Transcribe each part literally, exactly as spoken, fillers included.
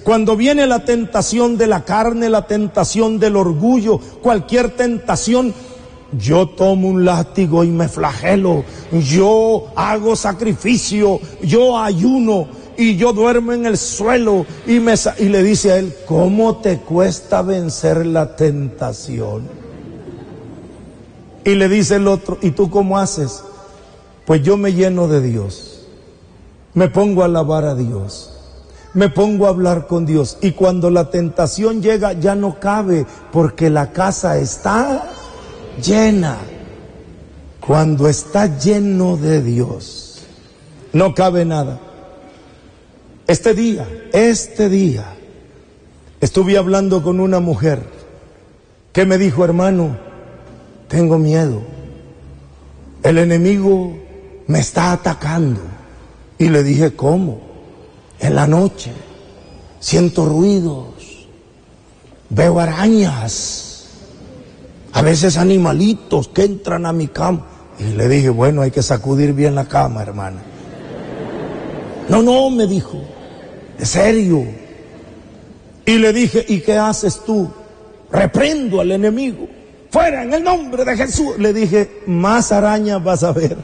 Cuando viene la tentación de la carne, la tentación del orgullo, cualquier tentación, yo tomo un látigo y me flagelo, yo hago sacrificio, yo ayuno y yo duermo en el suelo y, me, y le dice a él, ¿cómo te cuesta vencer la tentación? Y le dice el otro, ¿y tú cómo haces? Pues yo me lleno de Dios, me pongo a alabar a Dios, me pongo a hablar con Dios, y cuando la tentación llega ya no cabe porque la casa está llena. Cuando está lleno de Dios, no cabe nada. Este día, este día, estuve hablando con una mujer que me dijo, hermano, tengo miedo, el enemigo me está atacando. Y le dije, ¿cómo? En la noche siento ruidos, veo arañas, a veces animalitos que entran a mi cama. Y le dije, bueno, hay que sacudir bien la cama, hermana. No, no, me dijo, ¿en serio? Y le dije, ¿y qué haces tú? Reprendo al enemigo, fuera en el nombre de Jesús. Le dije, más arañas vas a ver.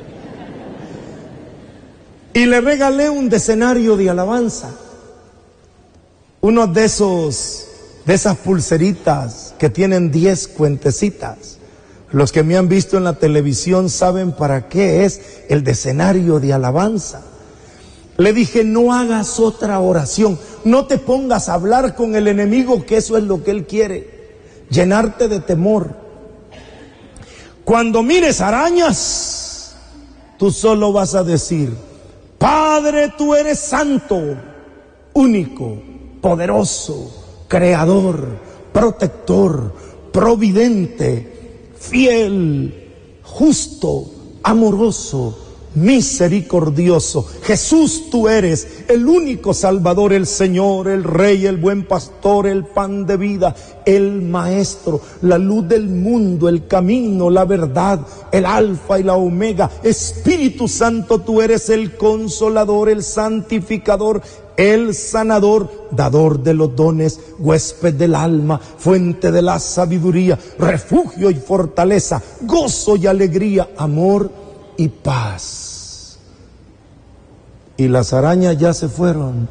Y le regalé un decenario de alabanza, uno de esos, de esas pulseritas que tienen diez cuentecitas. Los que me han visto en la televisión saben para qué es el decenario de alabanza. Le dije, no hagas otra oración, no te pongas a hablar con el enemigo, que eso es lo que él quiere, llenarte de temor. Cuando mires arañas, tú solo vas a decir, Padre, tú eres santo, único, poderoso, creador, protector, providente, fiel, justo, amoroso, misericordioso. Jesús, tú eres el único Salvador, el Señor, el Rey, el buen pastor, el pan de vida, el Maestro, la luz del mundo, el camino, la verdad, el alfa y la omega. Espíritu Santo, tú eres el consolador, el santificador, el sanador, dador de los dones, huésped del alma, fuente de la sabiduría, refugio y fortaleza, gozo y alegría, amor y paz. Y las arañas ya se fueron.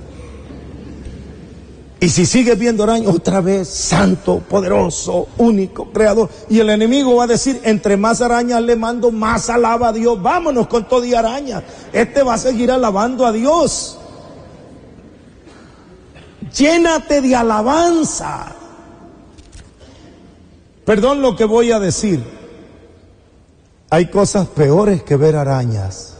Y si sigues viendo arañas, otra vez, santo, poderoso, único, creador. Y el enemigo va a decir, entre más arañas le mando, más alaba a Dios. Vámonos con todo y arañas. Este va a seguir alabando a Dios. Llénate de alabanza. Perdón lo que voy a decir. Hay cosas peores que ver arañas.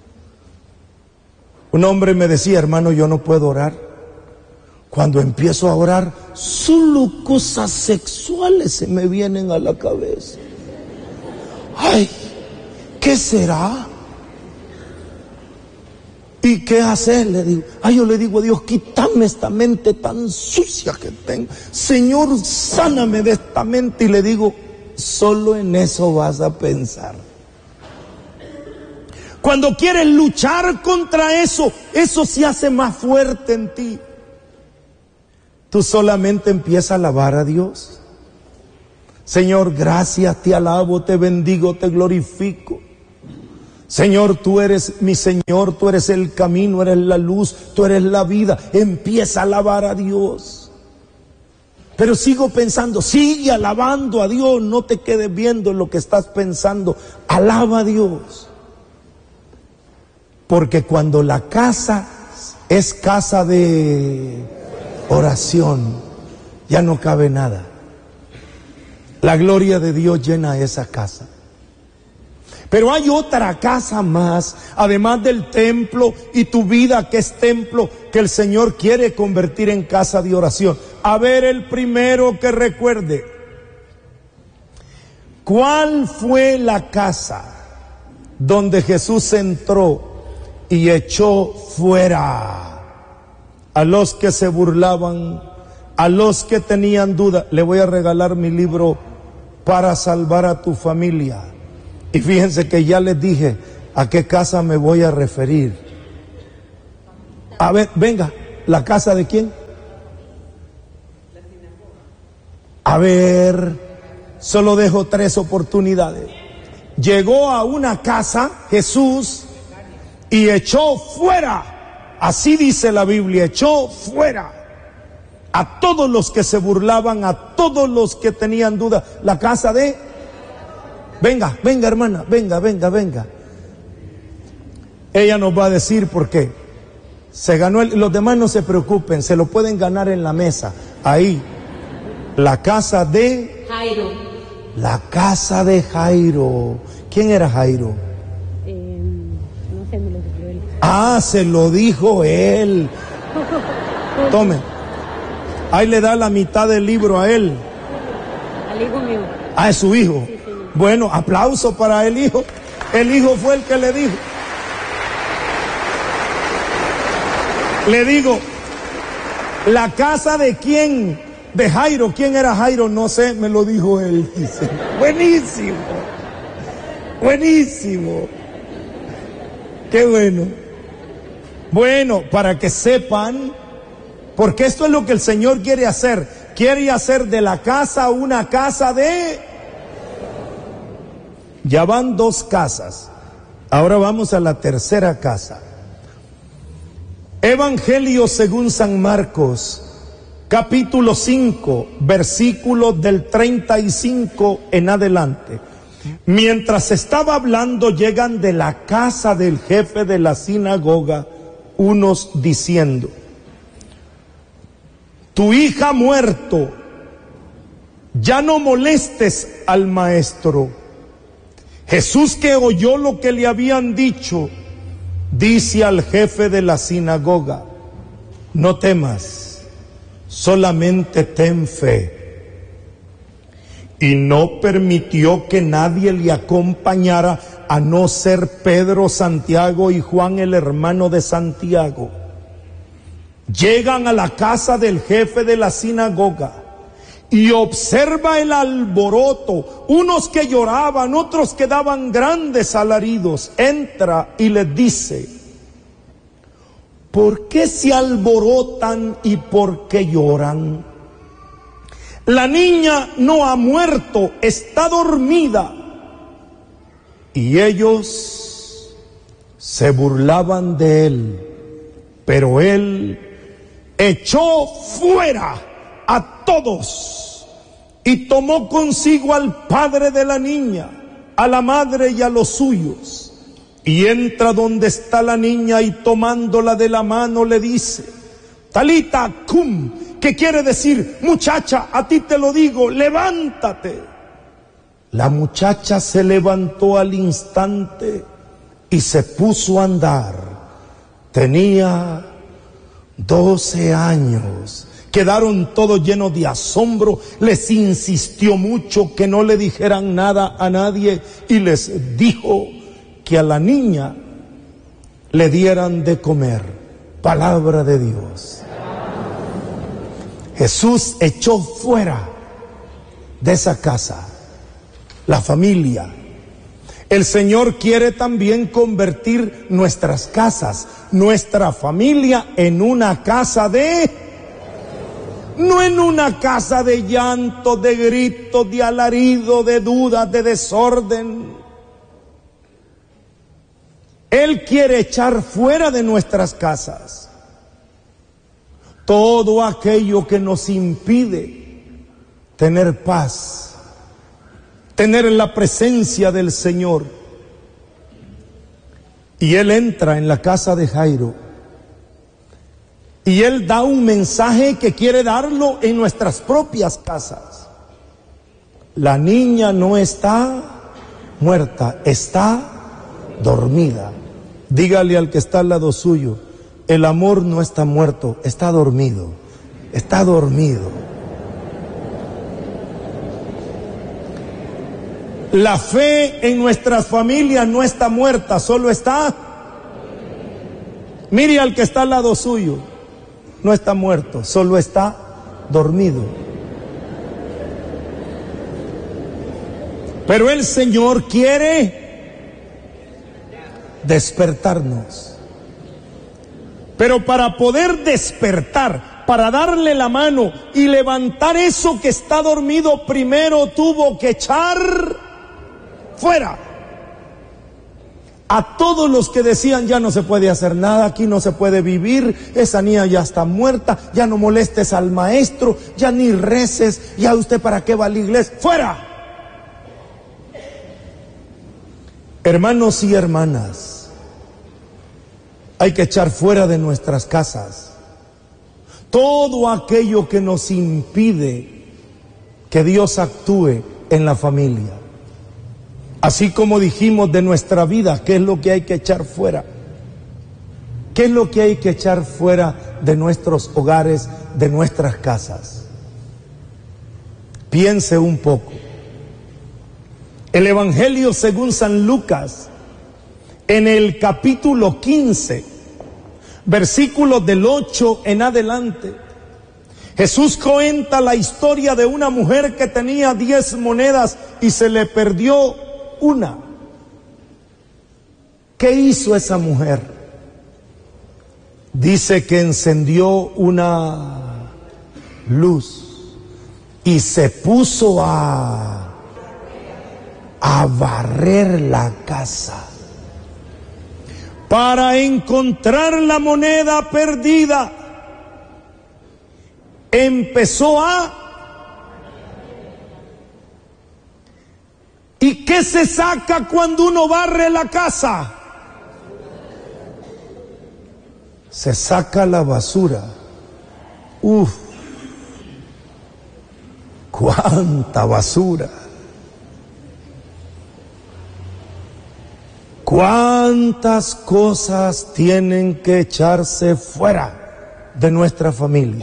Un hombre me decía, hermano, yo no puedo orar. Cuando empiezo a orar, solo cosas sexuales se me vienen a la cabeza. Ay, ¿qué será? ¿Y qué hacer? Le digo. Ay, yo le digo a Dios, quítame esta mente tan sucia que tengo. Señor, sáname de esta mente. Y le digo, solo en eso vas a pensar. Cuando quieres luchar contra eso, eso se hace más fuerte en ti. Tú solamente empiezas a alabar a Dios. Señor, gracias, te alabo, te bendigo, te glorifico. Señor, tú eres mi Señor, tú eres el camino, eres la luz, tú eres la vida. Empieza a alabar a Dios. Pero sigo pensando, sigue alabando a Dios, no te quedes viendo en lo que estás pensando. Alaba a Dios. Porque cuando la casa es casa de oración, ya no cabe nada. La gloria de Dios llena esa casa. Pero hay otra casa más, además del templo y tu vida que es templo, que el Señor quiere convertir en casa de oración. A ver, el primero que recuerde, ¿cuál fue la casa donde Jesús entró y echó fuera a los que se burlaban, a los que tenían duda? Le voy a regalar mi libro Para salvar a tu familia. Y fíjense que ya les dije a qué casa me voy a referir. A ver, venga, ¿la casa de quién? A ver, solo dejo tres oportunidades. Llegó a una casa Jesús y echó fuera, así dice la Biblia, echó fuera a todos los que se burlaban, a todos los que tenían dudas. La casa de... Venga, venga hermana, venga, venga, venga. Ella nos va a decir por qué. Se ganó el... Los demás no se preocupen, se lo pueden ganar en la mesa. Ahí, la casa de... Jairo. La casa de Jairo. ¿Quién era Jairo? Eh, no sé, me lo dijo él. Ah, se lo dijo él. Tome. Ahí le da la mitad del libro a él. Al hijo mío. Ah, es su hijo. Sí, señor. Bueno, aplauso para el hijo. El hijo fue el que le dijo. Le digo, ¿la casa de quién? De Jairo. ¿Quién era Jairo? No sé, me lo dijo él. Dice. Buenísimo. Buenísimo. Qué bueno. Bueno, para que sepan, porque esto es lo que el Señor quiere hacer. Quiere hacer de la casa una casa de... Ya van dos casas. Ahora vamos a la tercera casa. Evangelio según San Marcos, capítulo cinco, versículos del treinta y cinco en adelante. Mientras estaba hablando, llegan de la casa del jefe de la sinagoga unos diciendo: tu hija ha muerto, ya no molestes al maestro. Jesús, que oyó lo que le habían dicho, dice al jefe de la sinagoga: no temas, solamente ten fe. Y no permitió que nadie le acompañara a no ser Pedro, Santiago y Juan, el hermano de Santiago. Llegan a la casa del jefe de la sinagoga y observa el alboroto, unos que lloraban, otros que daban grandes alaridos. Entra y les dice: ¿por qué se alborotan y por qué lloran? La niña no ha muerto, está dormida. Y ellos se burlaban de él, pero él echó fuera a todos y tomó consigo al padre de la niña, a la madre y a los suyos, y entra donde está la niña y tomándola de la mano le dice: Talita cum, que quiere decir: muchacha, a ti te lo digo, levántate. La muchacha se levantó al instante y se puso a andar. Tenía doce años. Quedaron todos llenos de asombro. Les insistió mucho que no le dijeran nada a nadie y les dijo que a la niña le dieran de comer. Palabra de Dios. Jesús echó fuera de esa casa la familia. El Señor quiere también convertir nuestras casas, nuestra familia, en una casa de... No en una casa de llanto, de grito, de alarido, de duda, de desorden. Él quiere echar fuera de nuestras casas todo aquello que nos impide tener paz, tener la presencia del Señor. Y Él entra en la casa de Jairo y Él da un mensaje que quiere darlo en nuestras propias casas. La niña no está muerta, está dormida. Dígale al que está al lado suyo: el amor no está muerto, está dormido, está dormido. La fe en nuestras familias no está muerta, solo está... Mire al que está al lado suyo: no está muerto, solo está dormido. Pero el Señor quiere despertarnos. Pero para poder despertar, para darle la mano y levantar eso que está dormido, primero tuvo que echar fuera a todos los que decían: ya no se puede hacer nada, aquí no se puede vivir, esa niña ya está muerta, ya no molestes al maestro, ya ni reces, ya usted para qué va a la iglesia, fuera. Hermanos y hermanas, hay que echar fuera de nuestras casas todo aquello que nos impide que Dios actúe en la familia. Así como dijimos de nuestra vida, ¿qué es lo que hay que echar fuera? ¿Qué es lo que hay que echar fuera de nuestros hogares, de nuestras casas? Piense un poco. El Evangelio según San Lucas, en el capítulo quince, versículos del ocho en adelante, Jesús cuenta la historia de una mujer que tenía diez monedas y se le perdió una. ¿Qué hizo esa mujer? Dice que encendió una luz y se puso a a barrer la casa para encontrar la moneda perdida. Empezó a... ¿Y qué se saca cuando uno barre la casa? Se saca la basura. Uf, cuánta basura. ¿Cuántas cosas tienen que echarse fuera de nuestra familia?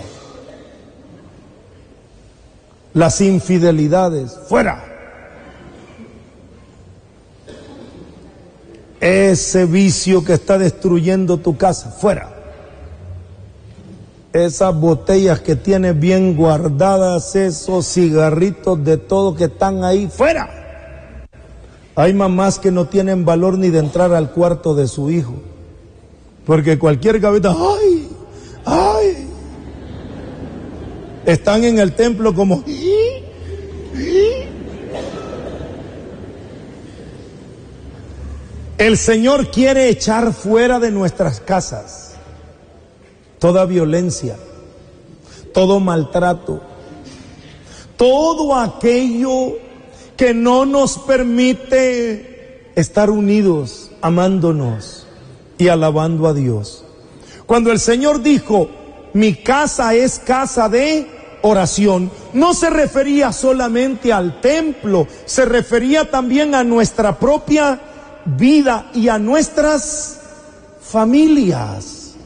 Las infidelidades, fuera. Ese vicio que está destruyendo tu casa, fuera. Esas botellas que tienes bien guardadas, esos cigarritos de todo que están ahí, fuera. Hay mamás que no tienen valor ni de entrar al cuarto de su hijo, porque cualquier gaveta, ¡ay! ¡Ay! Están en el templo como... El Señor quiere echar fuera de nuestras casas toda violencia, todo maltrato, todo aquello que no nos permite estar unidos, amándonos y alabando a Dios. Cuando el Señor dijo, mi casa es casa de oración, no se refería solamente al templo, se refería también a nuestra propia vida y a nuestras familias.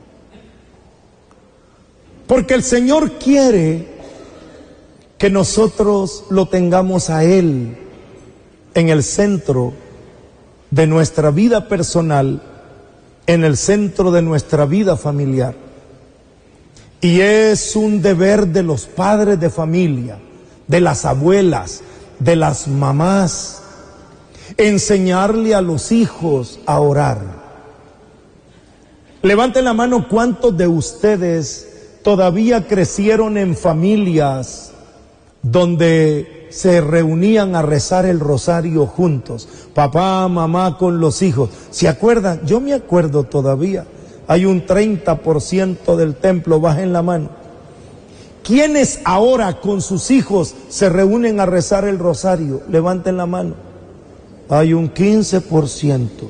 Porque el Señor quiere que nosotros lo tengamos a Él en el centro de nuestra vida personal, en el centro de nuestra vida familiar. Y es un deber de los padres de familia, de las abuelas, de las mamás, enseñarle a los hijos a orar. Levanten la mano, ¿cuántos de ustedes todavía crecieron en familias donde se reunían a rezar el rosario juntos, papá, mamá con los hijos? ¿Se acuerdan? Yo me acuerdo todavía. Hay un treinta por ciento del templo, bajen la mano. ¿Quiénes ahora con sus hijos se reúnen a rezar el rosario? Levanten la mano. Hay un quince por ciento.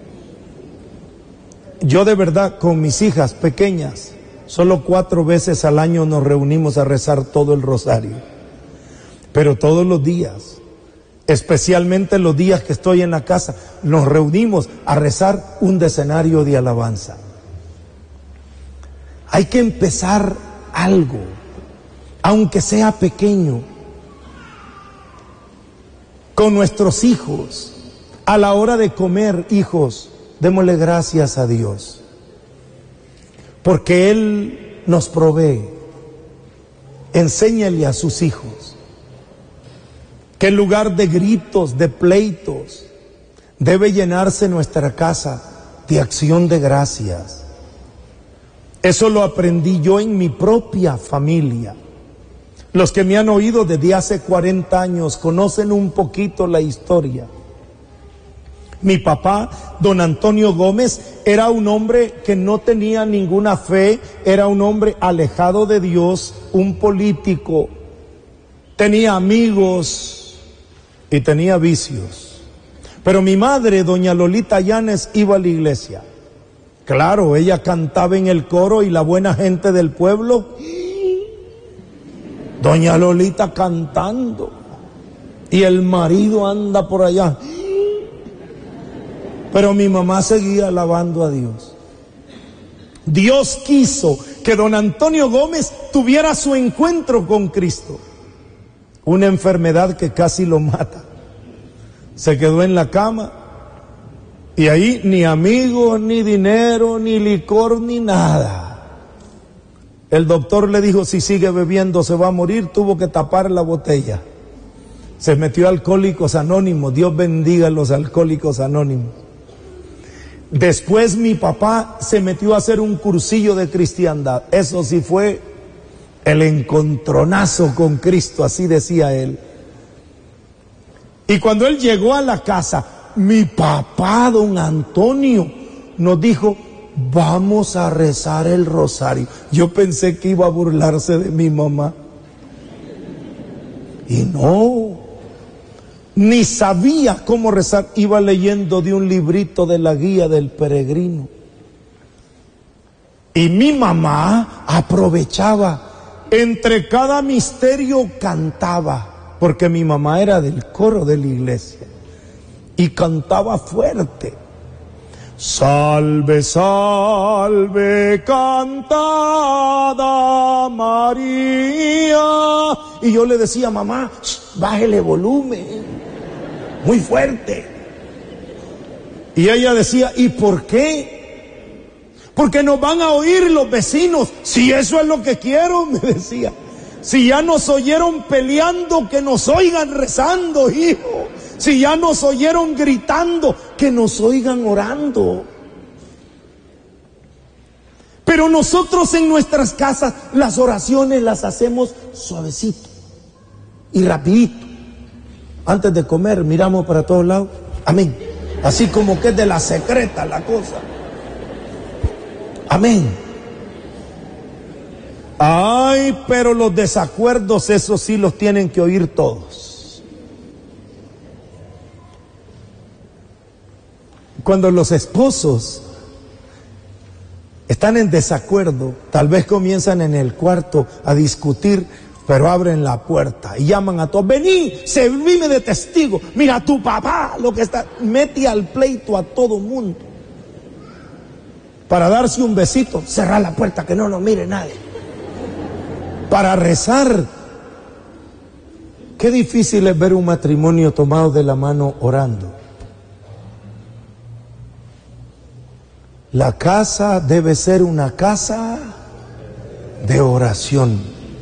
Yo de verdad con mis hijas pequeñas, solo cuatro veces al año nos reunimos a rezar todo el rosario. Pero todos los días, especialmente los días que estoy en la casa, nos reunimos a rezar un decenario de alabanza. Hay que empezar algo, aunque sea pequeño, con nuestros hijos. A la hora de comer, hijos, démosle gracias a Dios, porque Él nos provee. Enséñale a sus hijos que en lugar de gritos, de pleitos, debe llenarse nuestra casa de acción de gracias. Eso lo aprendí yo en mi propia familia. Los que me han oído desde hace cuarenta años conocen un poquito la historia. Mi papá, don Antonio Gómez, era un hombre que no tenía ninguna fe, era un hombre alejado de Dios, un político, tenía amigos y tenía vicios. Pero mi madre, doña Lolita Llanes, iba a la iglesia. Claro, ella cantaba en el coro y la buena gente del pueblo, doña Lolita cantando, y el marido anda por allá. Pero mi mamá seguía alabando a Dios. Dios quiso que don Antonio Gómez tuviera su encuentro con Cristo. Una enfermedad que casi lo mata. Se quedó en la cama y ahí ni amigos, ni dinero, ni licor, ni nada. El doctor le dijo, si sigue bebiendo se va a morir, tuvo que tapar la botella. Se metió a Alcohólicos Anónimos. Dios bendiga a los Alcohólicos Anónimos. Después mi papá se metió a hacer un cursillo de cristiandad. Eso sí fue el encontronazo con Cristo, así decía él. Y cuando él llegó a la casa, mi papá, don Antonio, nos dijo, vamos a rezar el rosario. Yo pensé que iba a burlarse de mi mamá. Y no, ni sabía cómo rezar. Iba leyendo de un librito de la guía del peregrino. Y mi mamá aprovechaba, entre cada misterio cantaba, porque mi mamá era del coro de la iglesia, y cantaba fuerte. Salve, salve, cantada María. Y yo le decía, mamá, bájele volumen, muy fuerte. Y ella decía, ¿y por qué? Porque nos van a oír los vecinos. Si eso es lo que quiero, me decía. Si ya nos oyeron peleando, que nos oigan rezando, hijo. Si ya nos oyeron gritando, que nos oigan orando. Pero nosotros en nuestras casas las oraciones las hacemos suavecito y rapidito. Antes de comer miramos para todos lados. Amén. Así como que es de la secreta la cosa. Amén. Ay, pero los desacuerdos, esos sí los tienen que oír todos. Cuando los esposos están en desacuerdo, tal vez comienzan en el cuarto a discutir, pero abren la puerta y llaman a todos, vení, servime de testigo, mira tu papá, lo que está, mete al pleito a todo mundo. Para darse un besito, cerrar la puerta, que no nos mire nadie. Para rezar, qué difícil es ver un matrimonio tomado de la mano orando. La casa debe ser una casa de oración.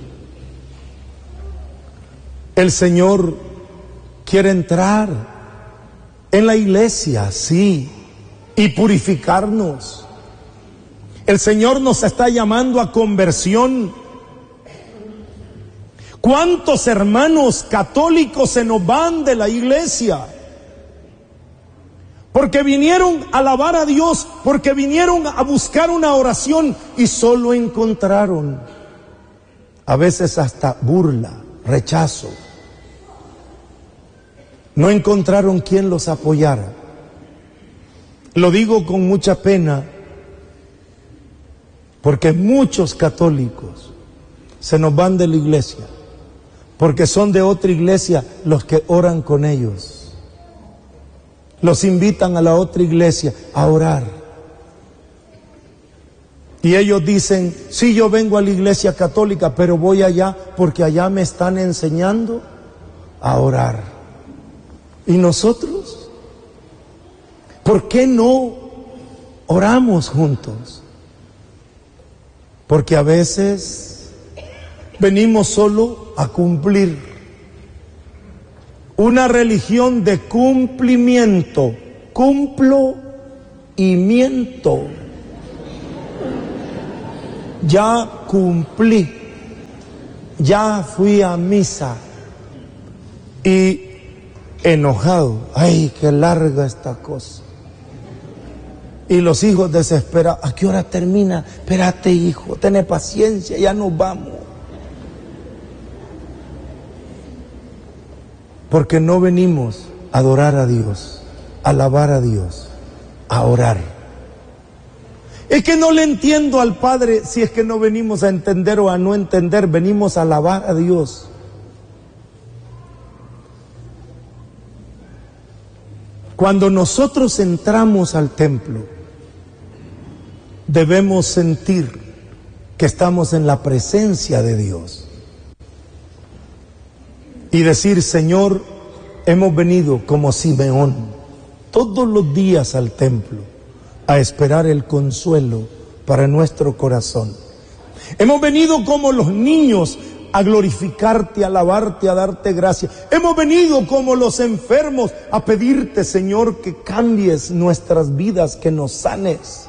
El Señor quiere entrar en la iglesia, sí, y purificarnos. El Señor nos está llamando a conversión. ¿Cuántos hermanos católicos se nos van de la iglesia? Porque vinieron a alabar a Dios, porque vinieron a buscar una oración y solo encontraron, a veces hasta burla, rechazo. No encontraron quien los apoyara. Lo digo con mucha pena, porque muchos católicos se nos van de la iglesia, porque son de otra iglesia los que oran con ellos. Los invitan a la otra iglesia a orar. Y ellos dicen, sí, yo vengo a la iglesia católica, pero voy allá porque allá me están enseñando a orar. ¿Y nosotros? ¿Por qué no oramos juntos? Porque a veces venimos solo a cumplir. Una religión de cumplimiento. Cumplo y miento. ya cumplí, ya fui a misa y enojado, ay, qué larga esta cosa. Y los hijos desesperados, ¿a qué hora termina? Espérate, hijo, ten paciencia, ya nos vamos. Porque no venimos a adorar a Dios, a alabar a Dios, a orar. Es que no le entiendo al Padre si es que no venimos a entender o a no entender, venimos a alabar a Dios. Cuando nosotros entramos al templo, debemos sentir que estamos en la presencia de Dios y decir, Señor, hemos venido como Simeón todos los días al templo a esperar el consuelo para nuestro corazón. Hemos venido como los niños a glorificarte, a alabarte, a darte gracias. Hemos venido como los enfermos a pedirte, Señor, que cambies nuestras vidas, que nos sanes.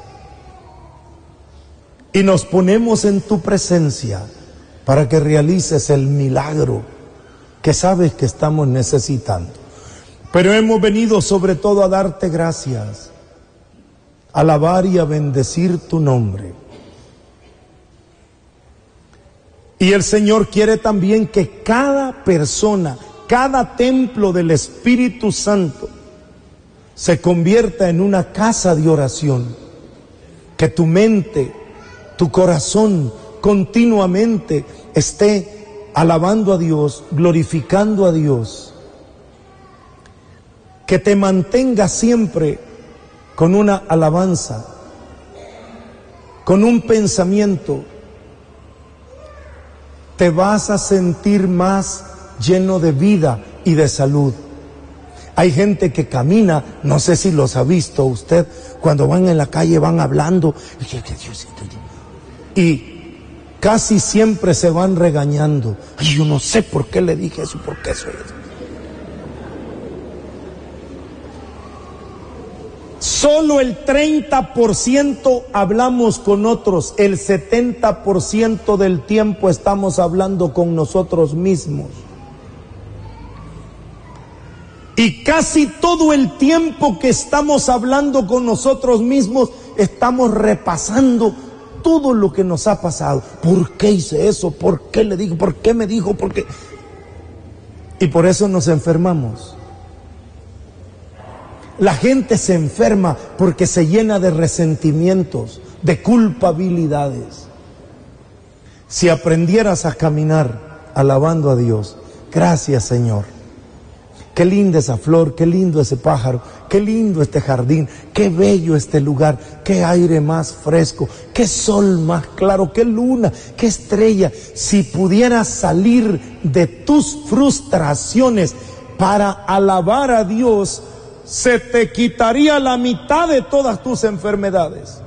Y nos ponemos en tu presencia para que realices el milagro que sabes que estamos necesitando. Pero hemos venido sobre todo a darte gracias, a alabar y a bendecir tu nombre. Y el Señor quiere también que cada persona, cada templo del Espíritu Santo se convierta en una casa de oración. Que tu mente, tu corazón continuamente esté alabando a Dios, glorificando a Dios. Que te mantenga siempre con una alabanza, con un pensamiento. Te vas a sentir más lleno de vida y de salud. Hay gente que camina, no sé si los ha visto usted, cuando van en la calle van hablando y casi siempre se van regañando. Ay, yo no sé por qué le dije eso, por qué soy eso. Solo el treinta por ciento hablamos con otros, el setenta por ciento del tiempo estamos hablando con nosotros mismos. Y casi todo el tiempo que estamos hablando con nosotros mismos, estamos repasando todo lo que nos ha pasado. ¿Por qué hice eso? ¿Por qué le digo? ¿Por qué me dijo? ¿Por qué? Y por eso nos enfermamos. La gente se enferma porque se llena de resentimientos, de culpabilidades. Si aprendieras a caminar alabando a Dios, gracias Señor. Qué linda esa flor, qué lindo ese pájaro, qué lindo este jardín, qué bello este lugar, qué aire más fresco, qué sol más claro, qué luna, qué estrella. Si pudieras salir de tus frustraciones para alabar a Dios, se te quitaría la mitad de todas tus enfermedades.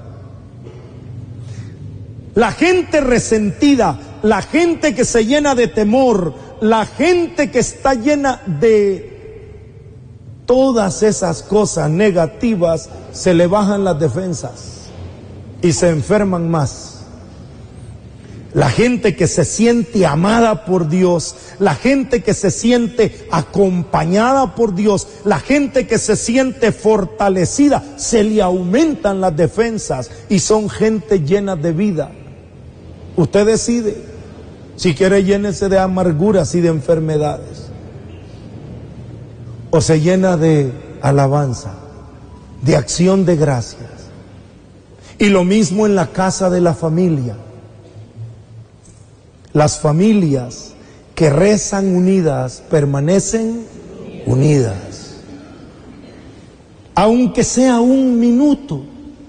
La gente resentida, la gente que se llena de temor, la gente que está llena de todas esas cosas negativas, se le bajan las defensas y se enferman más. La gente que se siente amada por Dios, la gente que se siente acompañada por Dios, la gente que se siente fortalecida, se le aumentan las defensas y son gente llena de vida. Usted decide, si quiere llénese de amarguras y de enfermedades, o se llena de alabanza, de acción de gracias. Y lo mismo en la casa de la familia. Las familias que rezan unidas permanecen unidas. Aunque sea un minuto.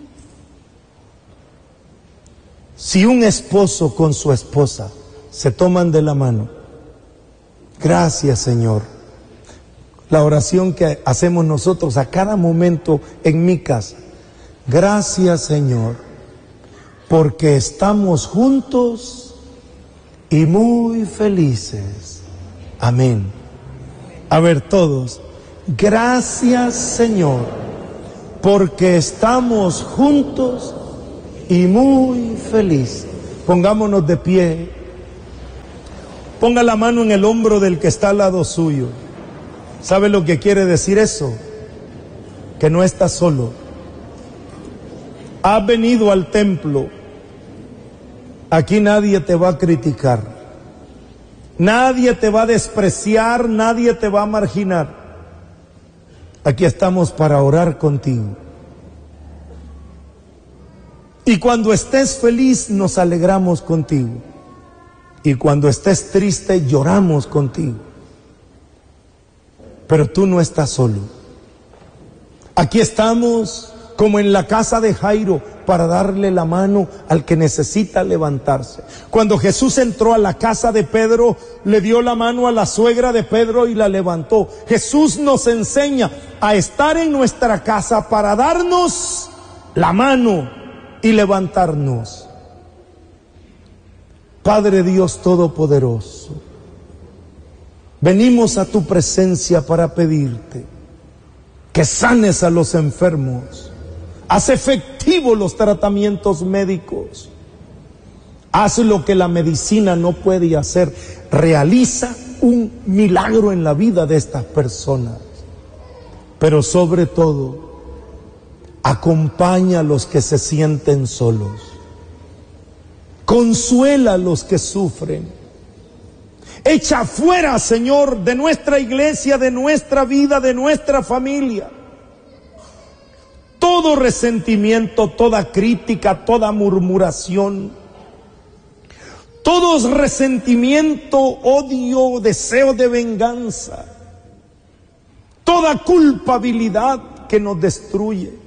Si un esposo con su esposa se toman de la mano, gracias Señor. La oración que hacemos nosotros a cada momento en mi casa. Gracias Señor, porque estamos juntos y muy felices. Amén. A ver todos. Gracias Señor, porque estamos juntos y muy felices. Pongámonos de pie. Ponga la mano en el hombro del que está al lado suyo. ¿Sabe lo que quiere decir eso? Que no está solo. Has venido al templo. Aquí nadie te va a criticar. Nadie te va a despreciar, nadie te va a marginar. Aquí estamos para orar contigo. Y cuando estés feliz, nos alegramos contigo. Y cuando estés triste, lloramos contigo. Pero tú no estás solo. Aquí estamos como en la casa de Jairo para darle la mano al que necesita levantarse. Cuando Jesús entró a la casa de Pedro, le dio la mano a la suegra de Pedro y la levantó. Jesús nos enseña a estar en nuestra casa para darnos la mano y levantarnos. Padre Dios Todopoderoso, venimos a tu presencia para pedirte que sanes a los enfermos. Haz efectivos los tratamientos médicos. Haz lo que la medicina no puede hacer. Realiza un milagro en la vida de estas personas. Pero sobre todo, acompaña a los que se sienten solos. Consuela a los que sufren. Echa fuera, Señor, de nuestra iglesia, de nuestra vida, de nuestra familia, todo resentimiento, toda crítica, toda murmuración, todo resentimiento, odio, deseo de venganza, toda culpabilidad que nos destruye.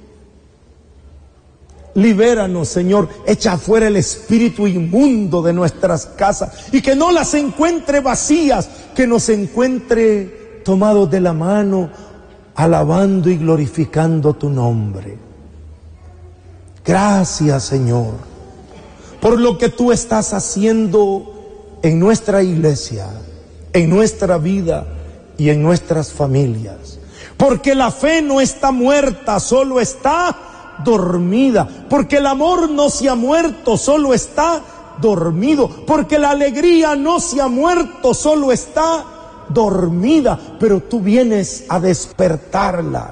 Libéranos, Señor, echa fuera el espíritu inmundo de nuestras casas y que no las encuentre vacías, que nos encuentre tomados de la mano, alabando y glorificando tu nombre. Gracias, Señor, por lo que tú estás haciendo en nuestra iglesia, en nuestra vida y en nuestras familias. Porque la fe no está muerta, solo está dormida. Porque el amor no se ha muerto, solo está dormido. Porque la alegría no se ha muerto, solo está dormida. Pero tú vienes a despertarla.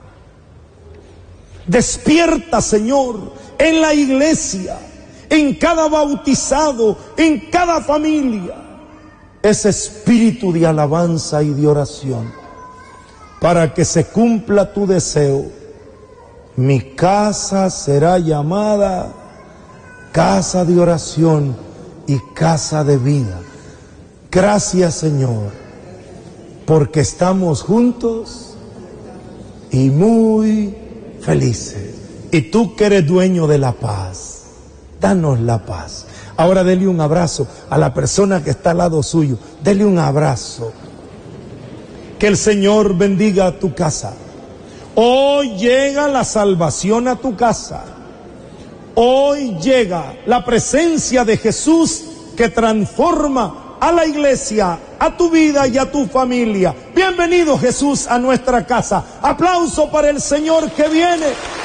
Despierta, Señor, en la iglesia, en cada bautizado, en cada familia, ese espíritu de alabanza y de oración, para que se cumpla tu deseo. Mi casa será llamada casa de oración y casa de vida. Gracias, Señor, porque estamos juntos y muy felices. Y tú que eres dueño de la paz, danos la paz. Ahora dele un abrazo a la persona que está al lado suyo. Dele un abrazo. Que el Señor bendiga tu casa. Hoy llega la salvación a tu casa. Hoy llega la presencia de Jesús que transforma a la iglesia, a tu vida y a tu familia. Bienvenido, Jesús, a nuestra casa. Aplauso para el Señor que viene.